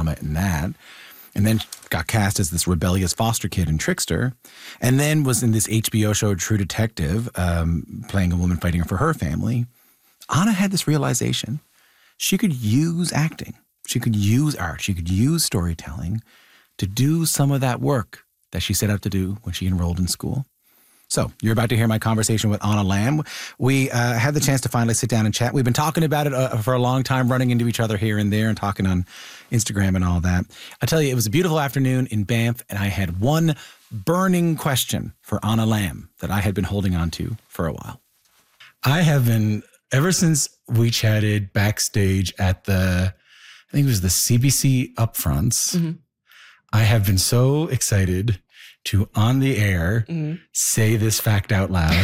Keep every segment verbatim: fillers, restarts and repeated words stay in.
drama in that. And then got cast as this rebellious foster kid in Trickster. And then was in this H B O show, True Detective, um, playing a woman fighting for her family. Anna had this realization. She could use acting. She could use art. She could use storytelling to do some of that work that she set out to do when she enrolled in school. So you're about to hear my conversation with Anna Lamb. We uh, had the chance to finally sit down and chat. We've been talking about it uh, for a long time, running into each other here and there and talking on Instagram and all that. I tell you, it was a beautiful afternoon in Banff, and I had one burning question for Anna Lamb that I had been holding on to for a while. I have been, ever since we chatted backstage at the, I think it was the C B C Upfronts, mm-hmm. I have been so excited to, on the air, mm-hmm. say this fact out loud.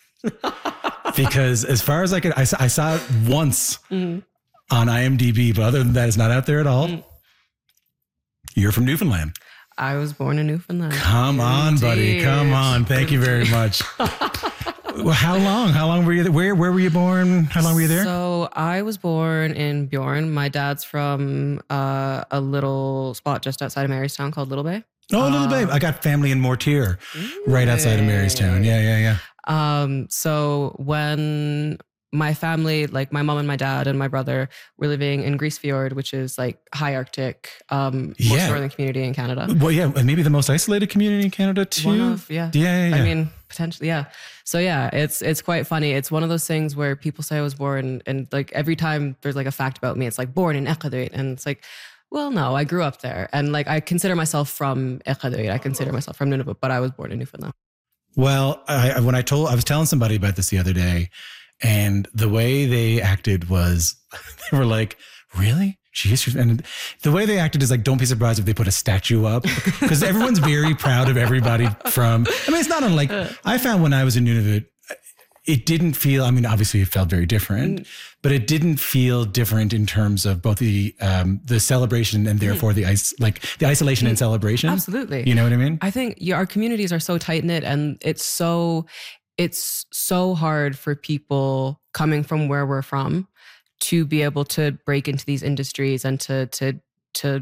Because as far as I could, I, I saw it once mm-hmm. on IMDb, but other than that, it's not out there at all. Mm-hmm. You're from Newfoundland. I was born in Newfoundland. Come on, Indeed. buddy. Come on. Thank you very much. Well, how long? How long were you there? Where, where were you born? How long were you there? So I was born in Bjorn. My dad's from uh, a little spot just outside of Marystown called Little Bay. Oh, Little um, Bay. I got family in Mortier, right outside of Marystown. Yeah, yeah, yeah. Um, so when my family, like my mom and my dad and my brother, were living in Grisfjord, which is like high Arctic, um, most yeah. northern community in Canada. Well, yeah, and maybe the most isolated community in Canada too. One of, yeah. Yeah, yeah, yeah. I mean, potentially, yeah. So yeah, it's it's quite funny. It's one of those things where people say I was born, and like every time there's like a fact about me, it's like born in Iqaluit, and it's like, well, no, I grew up there. And like, I consider myself from Iqaluit. I consider myself from Nunavut, but I was born in Newfoundland. Well, I, when I told, I was telling somebody about this the other day, and the way they acted was, they were like, really? Jeez. And the way they acted is like, don't be surprised if they put a statue up, because everyone's very proud of everybody from, I mean, it's not unlike, I found when I was in Nunavut, it didn't feel, I mean, obviously it felt very different, mm. but it didn't feel different in terms of both the um, the celebration and therefore mm. the ice, like the isolation mm. and celebration. Absolutely. You know what I mean? I think yeah, our communities are so tight knit, and it's so, it's so hard for people coming from where we're from to be able to break into these industries and to, to, to,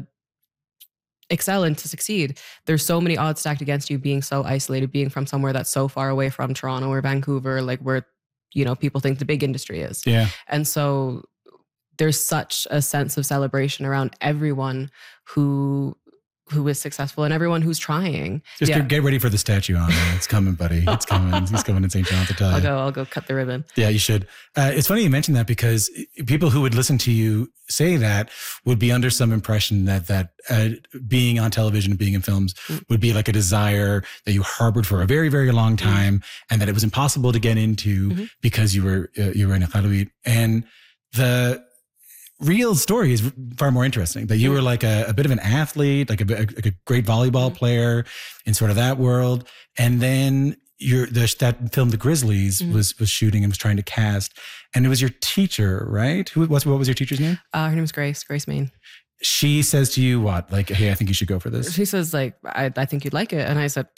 excel and to succeed. There's so many odds stacked against you being so isolated, being from somewhere that's so far away from Toronto or Vancouver, like where, you know, people think the big industry is. Yeah. And so there's such a sense of celebration around everyone who who is successful and everyone who's trying. Just yeah. get, get ready for the statue on there. It's coming, buddy. It's coming. He's coming in Saint John to tell you. I'll go, I'll go cut the ribbon. Yeah, you should. Uh, it's funny you mentioned that, because people who would listen to you say that would be under some impression that that uh, being on television and being in films mm. would be like a desire that you harbored for a very, very long time, mm. and that it was impossible to get into mm-hmm. because you were uh, you were in Iqaluit. And the real story is far more interesting, that you were like a, a bit of an athlete, like a, a, like a great volleyball player in sort of that world. And then your the, that film, The Grizzlies, mm-hmm. was was shooting and was trying to cast. And it was your teacher, right? Who was, what was your teacher's name? Uh, her name was Grace, Grace Main. She says to you what? Like, hey, I think you should go for this. She says like, I, I think you'd like it. And I said,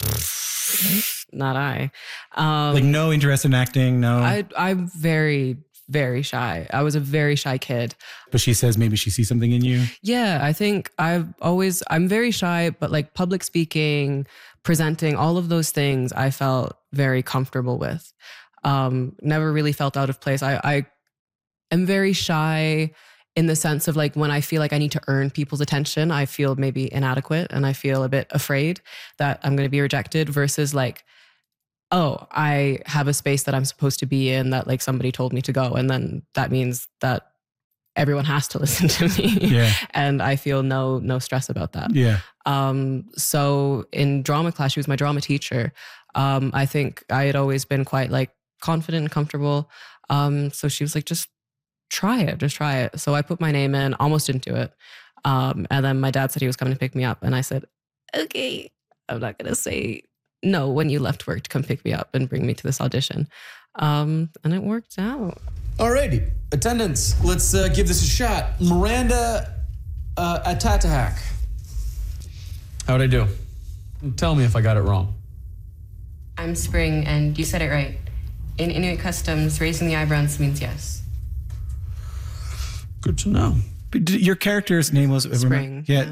not I. Um, like no interest in acting, no? I, I'm very... very shy. I was a very shy kid. But she says maybe she sees something in you? Yeah, I think I've always, I'm very shy, but like public speaking, presenting, all of those things I felt very comfortable with. Um, never really felt out of place. I, I am very shy in the sense of like when I feel like I need to earn people's attention, I feel maybe inadequate and I feel a bit afraid that I'm going to be rejected versus like, oh, I have a space that I'm supposed to be in that like somebody told me to go. And then that means that everyone has to listen to me. Yeah. And I feel no, no stress about that. Yeah. Um, so in drama class, she was my drama teacher. Um, I think I had always been quite like confident and comfortable. Um, so she was like, just try it, just try it. So I put my name in, almost didn't do it. Um, and then my dad said he was coming to pick me up. And I said, okay, I'm not going to say no when you left work to come pick me up and bring me to this audition. Um, and it worked out. Alrighty, attendance, let's uh, give this a shot. Miranda uh, Atatahak. How'd I do? Tell me if I got it wrong. I'm Spring, and you said it right. In Inuit customs, raising the eyebrows means yes. Good to know. But your character's name was... Spring. Yeah.